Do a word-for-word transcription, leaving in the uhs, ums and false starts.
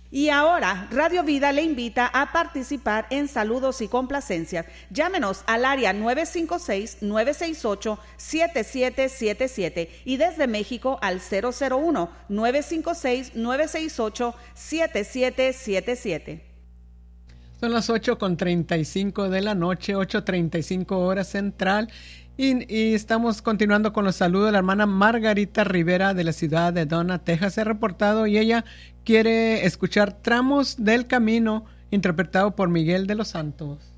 Y ahora, Radio Vida le invita a participar en saludos y complacencias. Llámenos al área nueve cinco seis, nueve seis ocho, siete siete siete siete y desde México al cero cero uno, nueve cinco seis, nueve seis ocho, siete siete siete siete. Son las ocho con treinta y cinco de la noche, ocho treinta y cinco hora central. Y, y estamos continuando con los saludos de la hermana Margarita Rivera de la ciudad de Donna, Texas. Se ha reportado y ella quiere escuchar Tramos del Camino, interpretado por Miguel de los Santos.